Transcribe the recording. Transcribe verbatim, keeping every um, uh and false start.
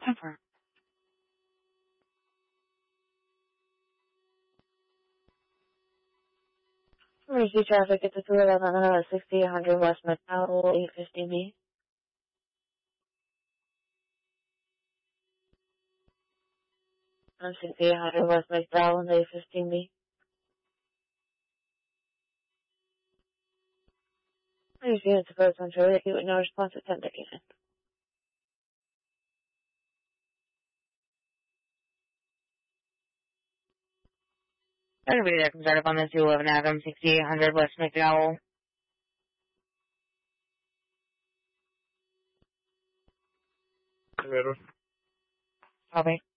Confirm. Emergency traffic at the two eleven uh, sixty one hundred West McDowell, eight fifty B. I'm sixty one hundred West McDowell, eight fifteen B. These units approach on Charlie with no response attempt again. Everybody that comes out up on the two eleven Adam, sixty-eight hundred West McDowell. River. Copy.